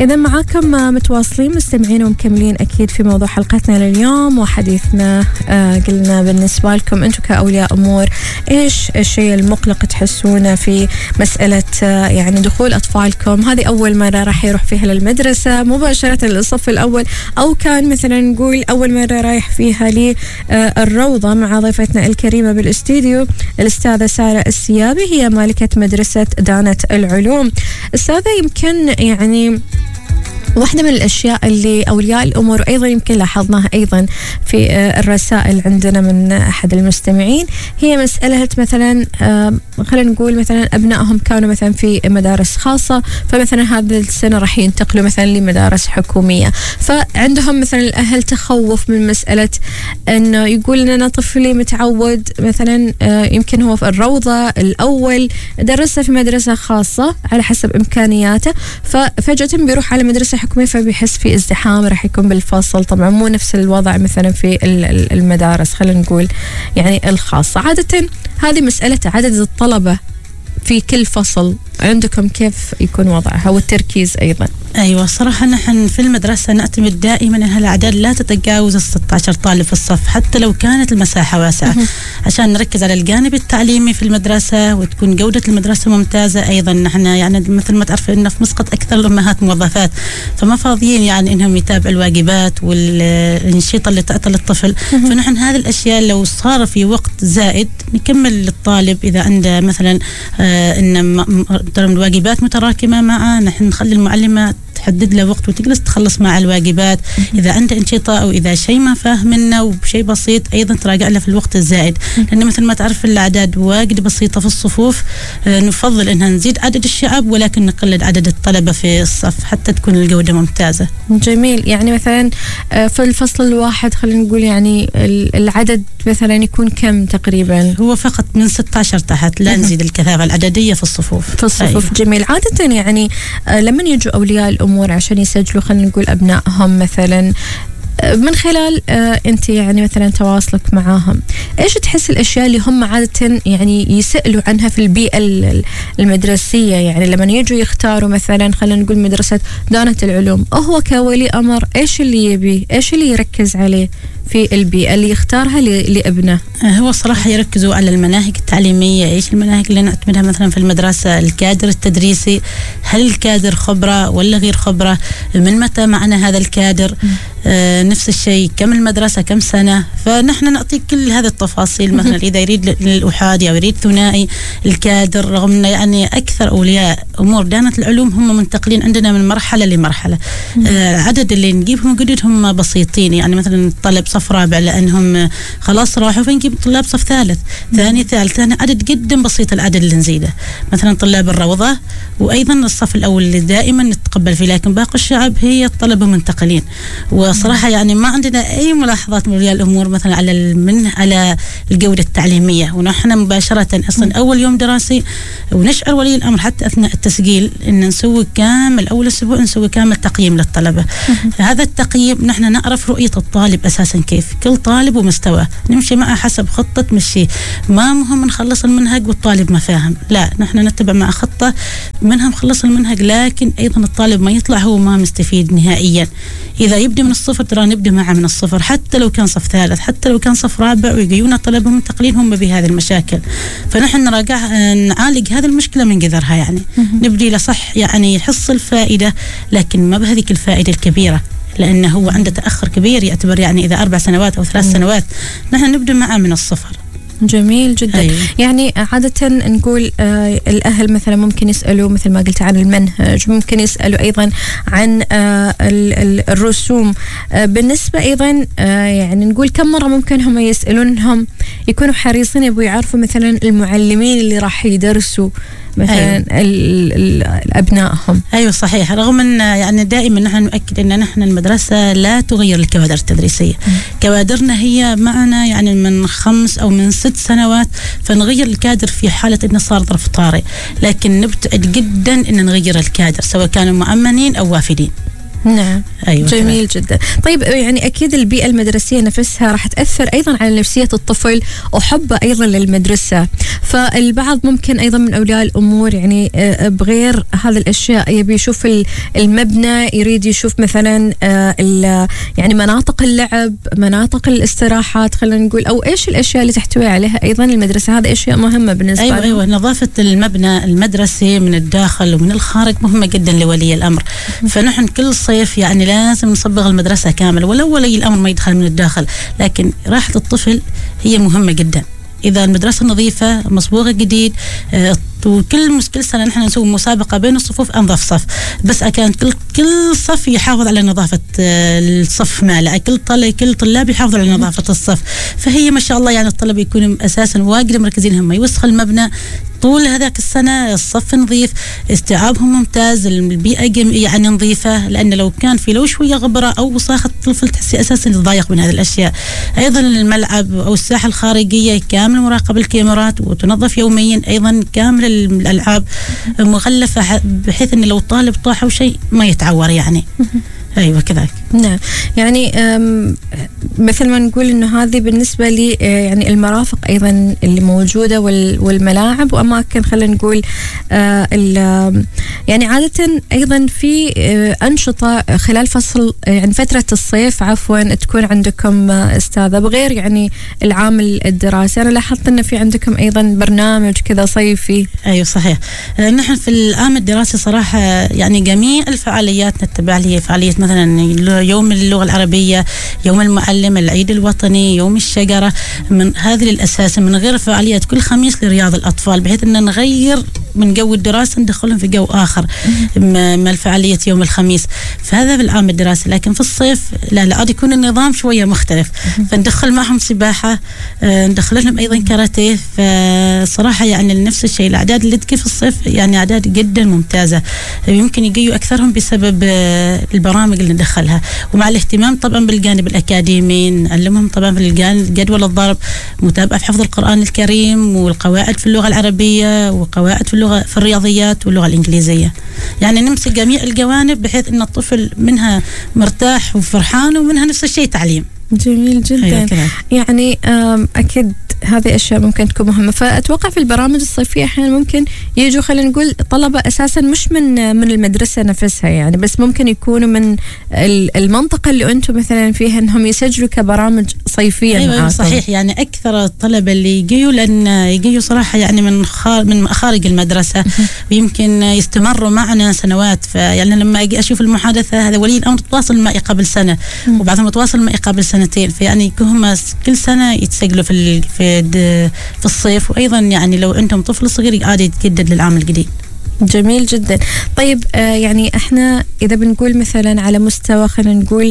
إذا معاكم متواصلين مستمعين ومكملين أكيد في موضوع حلقتنا لليوم وحديثنا. قلنا بالنسبة لكم أنتم كأولياء أمور إيش الشيء المقلق تحسونه في مسألة يعني دخول أطفالكم؟ هذه أول مرة راح يروح فيها للمدرسة مباشرة للصف الأول، أو كان مثلا نقول أول مرة رايح فيها للروضة مع ضيفتنا الكريمة بالاستديو الأستاذة سارة السيابي، هي مالكة مدرسة دانة العلوم. أستاذة، يمكن يعني واحدة من الأشياء اللي أولياء الأمور أيضا يمكن لاحظناها أيضا في الرسائل عندنا من أحد المستمعين هي مسألة مثلا خلينا نقول مثلا أبنائهم كانوا مثلا في مدارس خاصة، فمثلا هذه السنة راح ينتقلوا مثلا لمدارس حكومية، فعندهم مثلا الأهل تخوف من مسألة أنه يقول إن أنا طفلي متعود مثلا يمكن هو في الروضة الأول درسه في مدرسة خاصة على حسب إمكانياته، ففجأة بيروح على مدرسة حكومية فبيحس في ازدحام راح يكون بالفصل. طبعا مو نفس الوضع مثلا في المدارس خلينا نقول يعني الخاصة. عادة هذه مسألة عدد الطلبة في كل فصل عندكم كيف يكون وضعها والتركيز أيضا؟ أيوة صراحة نحن في المدرسة نعتمد دائما أن الأعداد لا تتجاوز 16 طالب في الصف حتى لو كانت المساحة واسعة عشان نركز على الجانب التعليمي في المدرسة وتكون جودة المدرسة ممتازة. أيضا نحن يعني مثل ما تعرف إن في مسقط أكثر الأمهات موظفات فما فاضيين يعني إنهم يتابعوا الواجبات والأنشطة اللي تعطى للطفل، فنحن هذه الأشياء لو صار في وقت زائد نكمل للطالب إذا عنده مثلا إن الواجبات متراكمة معه، نحن نخلي المعلمة تحدد له وقت وتجلس تخلص مع الواجبات. إذا عنده أنشطة أو إذا شيء ما فاهم منه وشيء بسيط أيضا تراجع له في الوقت الزائد، لأن مثل ما تعرف الأعداد واجد بسيطة في الصفوف، نفضل إنها نزيد عدد الشعب ولكن نقلل عدد الطلبة في الصف حتى تكون الجودة ممتازة. جميل. يعني مثلا في الفصل الواحد خلينا نقول يعني العدد مثلا يكون كم تقريبا؟ هو فقط من 16 تحت، لا نزيد الكثافة العددية في الصفوف. أيوة. جميل. عادة يعني لما يجوا أولياء الأمور عشان يسجلوا خلينا نقول أبنائهم مثلا من خلال أنت يعني مثلا تواصلك معاهم، إيش تحس الأشياء اللي هم عادة يعني يسألوا عنها في البيئة المدرسية؟ يعني لما يجوا يختاروا مثلا خلينا نقول مدرسة دانة العلوم، هو كولي أمر إيش اللي يبي، إيش اللي يركز عليه في البيئة اللي يختارها لابنه؟ هو صراحة يركزوا على المناهج التعليمية، إيش المناهج اللي نعتمدها مثلا في المدرسة، الكادر التدريسي، هل الكادر خبرة ولا غير خبرة، من متى معنا هذا الكادر، نفس الشيء كم المدرسة كم سنة، فنحن نعطي كل هذه التفاصيل. مثلا إذا يريد الأحادي أو يريد ثنائي الكادر، رغم يعني أكثر أولياء أمور دانة العلوم هم منتقلين عندنا من مرحلة لمرحلة. عدد اللي نجيبهم جدد هم بسيطين، يعني مثلا طلب صف رابع لأنهم خلاص راحوا فنجيب طلاب صف ثالث ثاني ثالث، عدد جدا بسيط العدد اللي نزيده. مثلا طلاب الروضة وأيضا الصف الأول اللي دائما نتقبل فيه، لكن باقي الشعب هي الطلبة منتقلين. وصراحة يعني ما عندنا أي ملاحظات من أولياء الأمور مثلا على الجودة التعليمية، ونحن مباشرة أصلا أول يوم دراسي ونشعر ولي الأمر حتى أثناء التسجيل إن نسوي كامل أول أسبوع نسوي كامل تقييم للطلبة. هذا التقييم نحن نعرف رؤية الطالب أساسا كيف، كل طالب ومستوى نمشي معه حسب خطة مشي، ما مهم نخلص المنهج والطالب ما فاهم، لا نحن نتبع مع خطة منها مخلص المنهج، لكن أيضا الطالب ما يطلع هو ما مستفيد نهائيا. إذا يبدأ من الصفر ترى نبدأ معه من الصفر حتى لو كان صف ثالث حتى لو كان صف رابع، ويجيونا طلبة منتقلين هم بهذه المشاكل، فنحن نعالج هذه المشكلة من جذرها. يعني نبدي لصح يعني يحصل الفائدة لكن ما بهذيك الفائدة الكبيرة، لأنه هو عنده تأخر كبير يعتبر يعني إذا 4 سنوات أو 3 سنوات، نحن نبدأ معه من الصفر. جميل جدا. أيوة. يعني عادة نقول الأهل مثلا ممكن يسألوا مثل ما قلت عن المنهج، ممكن يسألوا أيضا عن الرسوم. بالنسبة أيضا يعني نقول كم مرة ممكن هم يسألونهم يكونوا حريصين يبغوا يعرفوا مثلا المعلمين اللي راح يدرسوا مثلا أبنائهم. أيوة صحيح. رغم أن يعني دائما نحن نؤكد أن نحن المدرسة لا تغير الكوادر التدريسية، كوادرنا هي معنا يعني من 5 أو من 6 سنوات، فنغير الكادر في حالة أنه صار ظرف طارئ، لكن نبتعد جدا أن نغير الكادر سواء كانوا مؤمنين أو وافدين. نعم. أيوة جميل جدا. طيب يعني أكيد البيئة المدرسية نفسها راح تأثر أيضا على نفسية الطفل وحبه أيضا للمدرسة. فالبعض ممكن أيضا من أولياء الأمور يعني بغير هذه الأشياء يبي يشوف المبنى، يريد يشوف مثلا يعني مناطق اللعب، مناطق الاستراحات خلينا نقول، أو إيش الأشياء اللي تحتوي عليها أيضا المدرسة. هذه أشياء مهمة بالنسبة لهم. أيوة نظافة المبنى المدرسي من الداخل ومن الخارج مهمة جدا لولي الأمر. فنحن كل صيف يعني لازم نصبغ المدرسة كامل، ولو ولي الأمر ما يدخل من الداخل، لكن راحة الطفل هي مهمة جدا. إذا المدرسة نظيفة مصبوغة جديد، وكل سنة نحن نسوي مسابقة بين الصفوف أنظف صف، بس كانت كل صف يحافظ على نظافة الصف ماله، كل طلاب يحافظوا على نظافة الصف. فهي ما شاء الله يعني الطلبة يكونوا أساسا واجد مركزين، هم يوسخ المبنى طول هذاك السنة، الصف نظيف، استيعابهم ممتاز، البيئة يعني نظيفة، لأن لو كان في لو شوية غبرة أو وساخة الطفل تحسي أساسا يتضايق من هذه الأشياء. أيضا الملعب أو الساحة الخارجية كامل مراقبة الكاميرات وتنظف يوميا. أيضا كامل الألعاب مغلفة بحيث أن لو طالب طاح أو شيء ما يتعور يعني. أيوة كذلك. نعم. يعني مثل ما نقول إنه هذه بالنسبة لي يعني المرافق أيضا اللي موجودة والملاعب وأماكن خلينا نقول يعني عادة أيضا في أنشطة خلال فصل يعني فترة الصيف عفوا تكون عندكم أستاذة بغير يعني العام الدراسي. أنا لاحظت إنه في عندكم أيضا برنامج كذا صيفي. أيوة صحيح. نحن في العام الدراسي صراحة يعني جميع الفعاليات نتبع لي فعالية مثلا يوم اللغة العربية، يوم المعلم، العيد الوطني، يوم الشجرة، من هذه الأساس من غير فعاليات كل خميس لرياض الأطفال، بحيث أن نغير من جو الدراسة ندخلهم في جو آخر ما الفعالية يوم الخميس. فهذا بالعام الدراسي. لكن في الصيف لا عاد يكون النظام شوية مختلف، فندخل معهم سباحة، ندخل لهم أيضا كاراتيه. فصراحة يعني نفس الشيء الأعداد اللي تجي في الصيف يعني أعداد جدا ممتازة، يمكن يجيوا أكثرهم بسبب البرامج اللي ندخلها، ومع الاهتمام طبعا بالجانب الأكاديمي نعلمهم طبعا في جدول الضرب، متابعة في حفظ القرآن الكريم، والقواعد في اللغة العربية، وقواعد في الرياضيات واللغة الإنجليزية. يعني نمسك جميع الجوانب بحيث أن الطفل منها مرتاح وفرحان، ومنها نفس الشيء تعليم. جميل جدا. يعني أكيد هذه أشياء ممكن تكون مهمة. فأتوقع في البرامج الصيفية أحيانا ممكن يجوا خلينا نقول طلبة أساسا مش من المدرسة نفسها يعني، بس ممكن يكونوا من المنطقة اللي أنتم مثلا فيها إنهم يسجلوا كبرامج صيفية. أيوة صحيح. يعني أكثر الطلبة اللي يجيوا لأن يجيوا صراحة يعني من خارج المدرسة ويمكن يستمروا معنا سنوات. فيعني لما أجي أشوف المحادثة هذا ولي الأمر تواصل معي قبل سنة وبعضهم تواصل معي قبل سنتين، فيعني هم كل سنة يتسجلوا في الصيف. وأيضا يعني لو عندهم طفل صغير عادي يتجدد للعام الجديد. جميل جدا. طيب يعني احنا إذا بنقول مثلا على مستوى خلينا نقول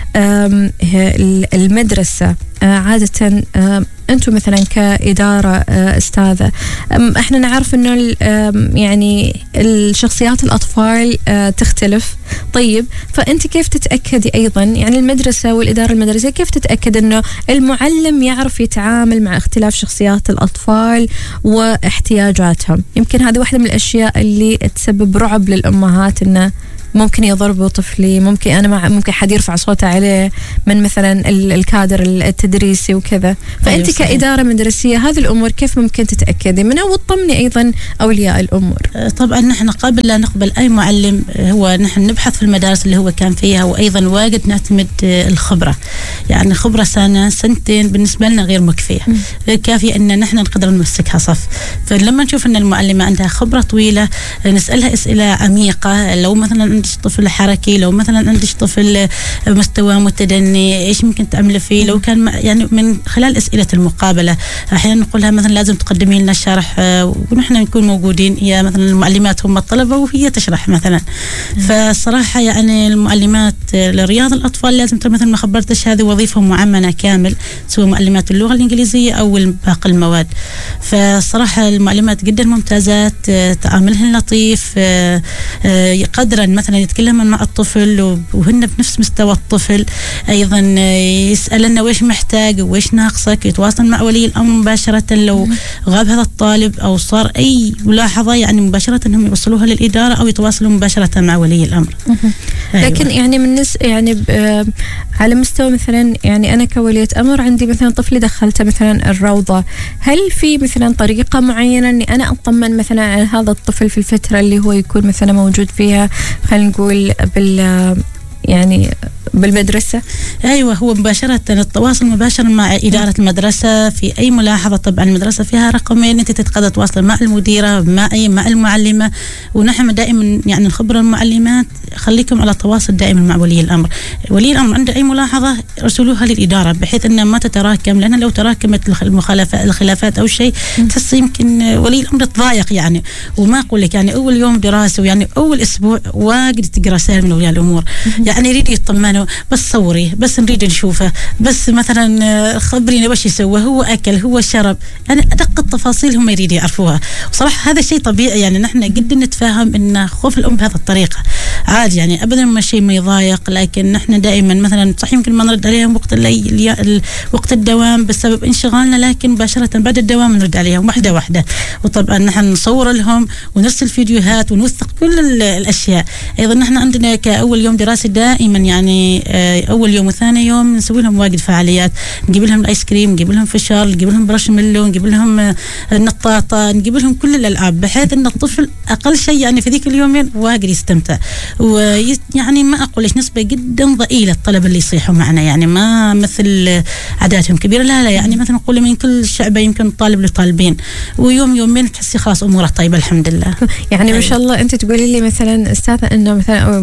المدرسة عادة أنتم مثلا كإدارة أستاذة احنا نعرف إنه يعني الشخصيات الأطفال تختلف. طيب فأنت كيف تتأكدي أيضا يعني المدرسة والإدارة المدرسية كيف تتأكد إنه المعلم يعرف يتعامل مع اختلاف شخصيات الأطفال واحتياجاتهم؟ يمكن هذه واحدة من الأشياء اللي تسبب رعب للأمهات، إنه ممكن يضربوا طفلي، ممكن حد يرفع صوته عليه من مثلا الكادر التدريسي وكذا. فأنت كإدارة مدرسية هذه الأمور كيف ممكن تتأكدي منها وتطمني أيضا أولياء الأمور؟ طبعا نحن قبل لا نقبل أي معلم هو نحن نبحث في المدارس اللي هو كان فيها، وأيضا واجد نعتمد الخبرة. يعني خبرة سنة سنتين بالنسبة لنا غير مكفية، غير كافية أن نحن نقدر نمسكها صف. فلما نشوف أن المعلمة عندها خبرة طويلة نسألها أسئلة عميقة. لو مثلا عندك طفل حركي، لو مثلا عندك طفل مستوى متدني، ايش ممكن تعمل فيه؟ لو كان يعني من خلال اسئله المقابله احيانا نقول لها مثلا لازم تقدمي لنا الشرح ونحن نكون موجودين، هي مثلا المعلمات هم الطلبه وهي تشرح مثلا. فالصراحه يعني المعلمات لرياض الاطفال لازم مثل ما خبرتش هذه وظيفهم معمنه كامل، سواء معلمات اللغه الانجليزيه او باقي المواد. فالصراحه المعلمات جدا ممتازات، تعاملهن لطيف، قدرا مثلا يتكلم مع الطفل وهن بنفس مستوى الطفل. أيضا يسألنا ويش محتاج ويش ناقصك، يتواصل مع ولي الأمر مباشرة لو غاب هذا الطالب أو صار أي ملاحظة، يعني مباشرة هم يوصلوها للإدارة أو يتواصلوا مباشرة مع ولي الأمر. لكن يعني يعني على مستوى مثلا يعني أنا كولية أمر عندي مثلا طفلي دخلته مثلا الروضة، هل في مثلا طريقة معينة إني أنا أطمن مثلا على هذا الطفل في الفترة اللي هو يكون مثلا موجود فيها، خلينا نقول يعني بالمدرسة؟ أيوة، هو مباشرة التواصل مباشر مع إدارة المدرسة في أي ملاحظة. طبعا المدرسة فيها رقمين، أنت تتقدر تواصل مع المديرة مع المعلمة، ونحن دائما يعني نخبر المعلمات خليكم على تواصل دائما مع ولي الأمر. ولي الأمر عنده أي ملاحظة ارسلوها للإدارة بحيث أنها ما تتراكم، لأن لو تراكمت الخلافات أو شيء تحس يمكن ولي الأمر تضايق يعني. وما أقول لك يعني أول يوم دراسة ويعني أول أسبوع واجد تقرأ رسائل من أولياء الأمور، يعني يريد يطمنوا، بس صوري، بس نريد نشوفه، بس مثلا خبرينا وش يسوى، هو أكل، هو شرب، يعني أدق التفاصيل هم يريد يعرفوها. وصراحة هذا شيء طبيعي، يعني نحن جدا نتفاهم إن خوف الأم بهذه الطريقة عادي، يعني أبدا ما شيء ما يضايق. لكن نحن دائما مثلا صحيح يمكن ما نرد عليهم وقت الدوام بسبب انشغالنا، لكن مباشرة بعد الدوام نرد عليهم واحدة واحدة. وطبعا نحن نصور لهم ونرسل فيديوهات ونوثق كل الأشياء. أيضا نحن عندنا كأول يوم دراسي دائما يعني أول يوم وثاني يوم نسوي لهم واجد فعاليات، نجيب لهم الآيس كريم، نجيب لهم فشار، نجيب لهم برشميلو، نجيب لهم النطاطة، نجيب لهم كل الألعاب بحيث أن الطفل أقل شيء يعني في ذيك اليومين واجد يستمتع. ويعني ما أقول ليش نسبة جدا ضئيلة الطلبة اللي يصيحوا معنا، يعني ما مثل عداتهم كبيرة، لا يعني مثلا نقول من كل شعبة يمكن طالب لطالبين، ويوم يومين تحسي خلاص أمورها طيبة الحمد لله. يعني ما شاء الله. أنت تقولي لي مثلا أستاذة إنه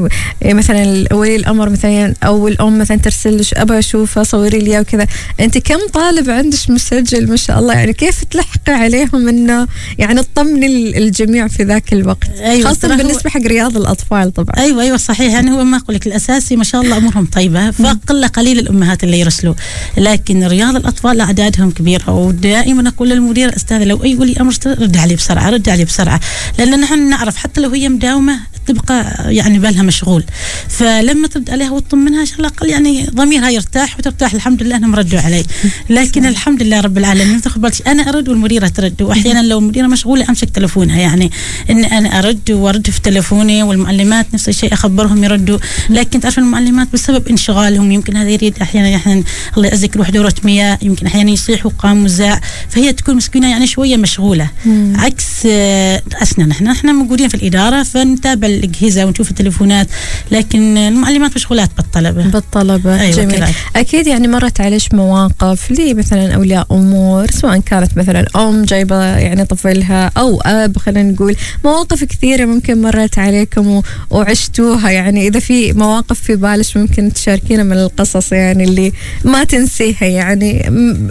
مثلا ولي الأمر مثلا أو الأم مثلا ترسل أبغى أشوفه صوري لي وكذا، أنت كم طالب عندك مسجل ما شاء الله؟ يعني كيف تلحقي عليهم إنه يعني تطمني الجميع في ذاك الوقت؟ أيوة، خاصة بالنسبة حق رياض الأطفال طبعا. أيوة صحيح، يعني هو ما أقول لك الأساسي ما شاء الله أمورهم طيبة، فقل قليل الأمهات اللي يرسلوا، لكن رياض الأطفال أعدادهم كبيرة. ودائما أقول للمدير أستاذة لو أي ولي أمر رد عليه بسرعة، لأن نحن نعرف حتى لو هي مداومة تبقى يعني بالها مشغول، فلما ترد عليها وتطمنها على الأقل يعني ضميرها يرتاح وترتاح الحمد لله أنهم ردوا علي. لكن الحمد لله رب العالمين تاخذ بالك أنا أرد والمديرة ترد، وأحيانا لو المديرة مشغولة أمسك تلفونها، يعني إن أنا أرد في تلفوني، والمعلمات نفس الشيء أخبرهم يردوا. لكن تعرف المعلمات بسبب انشغالهم يمكن هذا يريد أحيانا الله يعزك يروح دورة مياه، يمكن أحيانا يصيح وقام وزاع، فهي تكون مسكينة يعني شوية مشغولة. عكس أسنا نحن موجودين في الإدارة فنتابع الأجهزة ونشوف التلفونات، لكن المعلمات مشغولات بالطلبة. أيوة جميل. أكيد يعني مرت عليش مواقف لي مثلا أولياء أمور، سواء كانت مثلا أم جايبة يعني طفلها أو أب، خلينا نقول مواقف كثيرة ممكن مرت عليكم وعشتوها. يعني إذا في مواقف في بالش ممكن تشاركينا من القصص يعني اللي ما تنسيها، يعني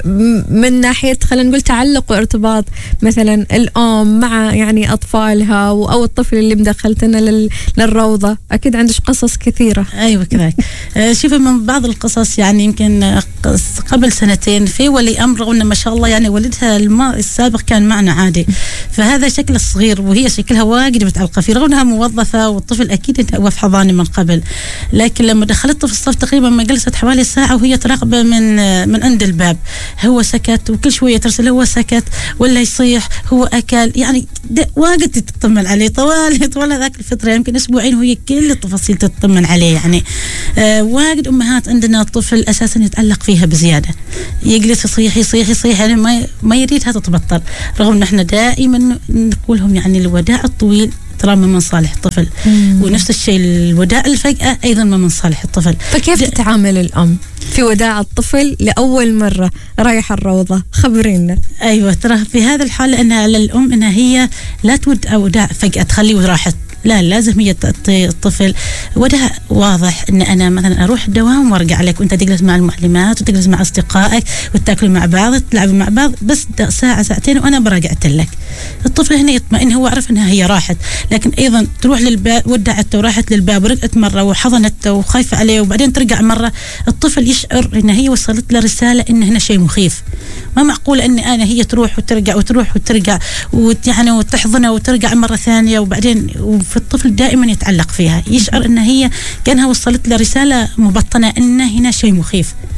من ناحية خلينا نقول تعلق وارتباط مثلا الأم مع يعني أطفالها أو الطفل اللي مدخلتنا للروضة. أكيد عندك قصص كثيرة. أيوة كذلك. شوفي من بعض القصص يعني يمكن قبل سنتين في ولي أمر قلنا ما شاء الله يعني ولدها السابق كان معنا عادي، فهذا شكله صغير وهي شكلها واجد متعلقة فيه، رغم أنها موظفة والطفل أكيد هو في حضانة من قبل. لكن لما دخلت في الصف تقريبا ما جلست حوالي ساعة وهي تراقبة من عند الباب، هو سكت وكل شوية ترسل هو سكت ولا يصيح هو أكل، يعني واجد تطمن عليه طوال ذاك الفترة يمكن أسبوعين وهي كل التفاصيل تطمن عليه. يعني واجد أمهات عندنا الطفل أساسا يتعلق فيها بزيادة، يجلس يصيح يعني ما يريدها تتبطل، رغم أن احنا دائما نقولهم يعني الوداع الطويل ترى ما من صالح الطفل، ونفس الشيء الوداع الفجأة أيضا ما من صالح الطفل. فكيف تتعامل الأم في وداع الطفل لأول مرة رايح الروضة؟ خبرينا. أيوة ترى في هذا الحال أنها على الأم أنها هي لا وداع فجأة تخليه راحت، لا لازم هي تعطي الطفل وداع واضح ان انا مثلا اروح الدوام وارجع عليك وانت تجلس مع المعلمات وتجلس مع اصدقائك وتاكلوا مع بعض تلعبوا مع بعض بس ساعه ساعتين وانا برجعت لك. الطفل هنا يطمئن، هو عرف انها هي راحت. لكن ايضا تروح للباب ودعته وراحت للباب ورجعت مره وحضنته وخايفه عليه وبعدين ترجع مره، الطفل يشعر ان هي وصلت له رساله ان هنا شيء مخيف. ما معقول ان انا هي تروح وترجع ويعني وتحضنه وترجع مره ثانيه وبعدين فالطفل دائما يتعلق فيها، يشعر ان هي كانها وصلت له رساله مبطنه ان هنا شيء مخيف.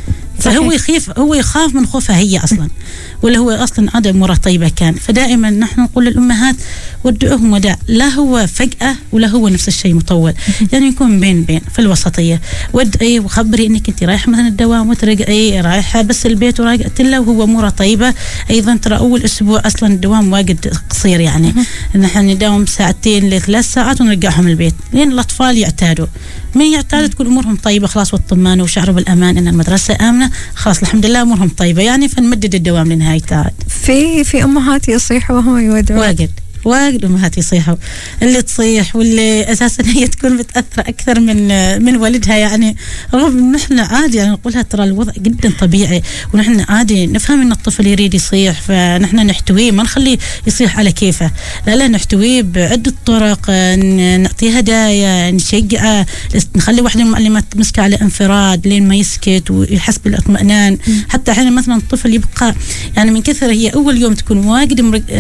فهو هو يخاف من خوفها هي أصلا، ولا هو أصلا عادة أموره طيبة كان. فدائما نحن نقول للأمهات ودعوهم وداع، لا هو فجأة ولا هو نفس الشيء مطول، يعني يكون بين في الوسطية. ودعي وخبري إنك أنت رايحة مثلا الدوام وترجعي رايحة بس البيت وراجعت له وهو أموره طيبة. أيضا ترى أول أسبوع أصلا الدوام واجد قصير، يعني نحن نداوم 2 ل3 ساعات ونرجعهم البيت لين الأطفال يعتادوا. من يعتاد تكون أمورهم طيبة خلاص واطمئنوا وشعروا بالأمان إن المدرسة آمنة، خلاص الحمد لله أمورهم طيبة، يعني فنمدد الدوام لنهايته. في أمهات يصيحوا وهم يودعوا واجد أمهات يصيحوا، اللي تصيح واللي أساسا هي تكون متأثرة أكثر من والدها. يعني رغم نحن عادي يعني نقولها ترى الوضع جدا طبيعي، ونحن عادي نفهم إن الطفل يريد يصيح، فنحن نحتويه ما نخليه يصيح على كيفه، لا نحتويه بعدة طرق، نعطيه هدايا، نشجعه، نخلي واحدة من المعلمات تمسكه على انفراد لين ما يسكت ويحس بالاطمئنان. حتى أحيانا مثلا الطفل يبقى يعني من كثر هي أول يوم تكون واجد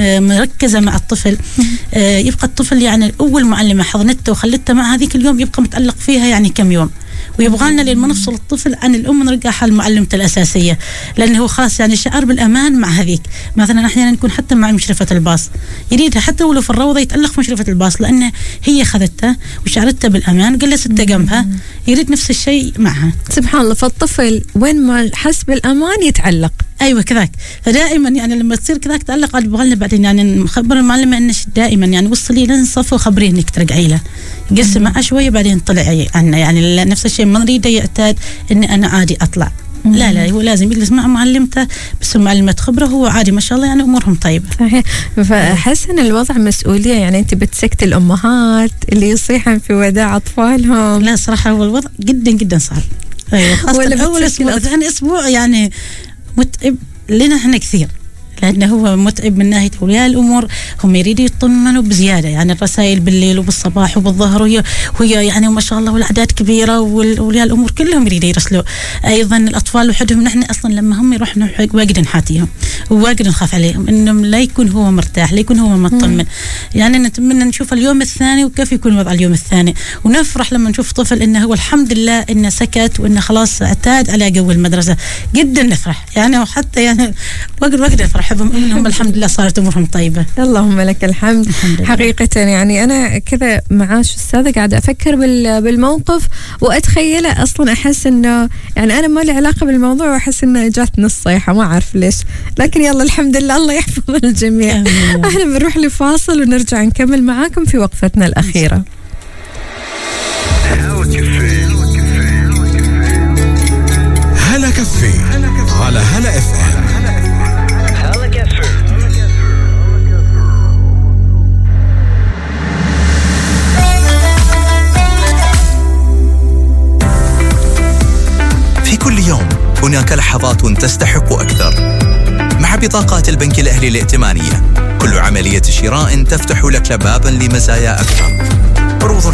مركزة مع الطفل، يبقى الطفل يعني أول معلمة حضنته وخلته مع هذيك اليوم يبقى متعلق فيها يعني كم يوم، ويبغى لنا لما نفصل الطفل عن الأم نرجعها لمعلمته الأساسية، لأنه هو خلاص يعني شعر بالأمان مع هذيك. مثلا أحيانا نكون حتى مع مشرفة الباص يريدها حتى ولو في الروضة يتألق مشرفة الباص، لأنه هي خذتها وشعرتها بالأمان وجلستها جنبها، يريد نفس الشيء معها. سبحان الله، فالطفل وين ما حس بالأمان يتعلق. ايوه كذاك. فدائما يعني لما تصير كذاك تعلق عاد بغلنا بعدين يعني نخبر المعلمه انه دائما يعني وصلي لين الصف وخبريه انك ترجعي له، قص معه شويه بعدين طلعي عنه، يعني نفس الشيء ما نريده يعتاد ان انا عادي اطلع. لا هو لازم يجلس مع معلمته، بس معلمة خبرة هو عادي ما شاء الله يعني أمورهم طيبة. صحيح. فأحس أن الوضع مسؤولية، يعني أنت بتسكت الأمهات اللي يصيحن في وداع أطفالهم. لا صراحة هو الوضع جدا جدا صعب. أيوة خاصة أول أسبوع ثاني أسبوع يعني متعب لنا احنا كثير، لأنه هو متعب من ناحية أولياء الأمور، هم يريدوا يطمنوا بزيادة، يعني الرسائل بالليل وبالصباح وبالظهر وهي يعني ما شاء الله والأعداد كبيرة والأولياء الأمور كلهم يريدوا يرسلوا. أيضا الأطفال وحدهم نحن أصلا لما هم يروحوا واجد نحاتيهم وواجد نخاف عليهم إنهم لا يكون هو مرتاح، لا يكون هو مطمن. يعني نتمنى نشوف اليوم الثاني وكيف يكون وضع اليوم الثاني، ونفرح لما نشوف طفل إنه هو الحمد لله إنه سكت وإنه خلاص اعتاد على جو المدرسة، جدا نفرح يعني، وحتى يعني واجد نفرح إنهم الحمد لله صارت أمورهم طيبة. اللهم لك الحمد. حقيقة يعني أنا كذا معاش أستاذة قاعدة أفكر بالموقف وأتخيله، أصلا أحس إنه يعني أنا ما لي علاقة بالموضوع وأحس إنه جاتني الصيحة ما أعرف ليش، لكن يلا الحمد لله الله يحفظ الجميع. احنا بنروح لفاصل ونرجع نكمل معاكم في وقفتنا الأخيرة. هلا كافيه على هلا اف ام. في كل يوم هناك لحظات تستحق أكثر. مع بطاقات البنك الأهلي الائتمانية كل عملية شراء تفتح لك بابا لمزايا أكثر، عروض